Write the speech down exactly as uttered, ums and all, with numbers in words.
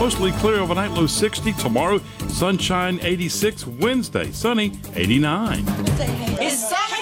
mostly clear overnight, low sixty. Tomorrow, sunshine eighty-six. Wednesday, sunny eighty-nine. It's